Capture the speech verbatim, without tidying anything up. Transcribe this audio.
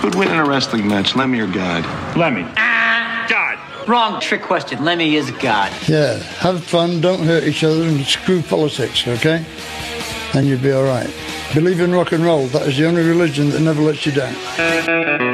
Who'd win in a wrestling match, Lemmy or God? Lemmy. Ah, God. Wrong trick question. Lemmy is God. Yeah, have fun, don't hurt each other, and screw politics, okay? And you'll be all right. Believe in rock and roll. That is the only religion that never lets you down.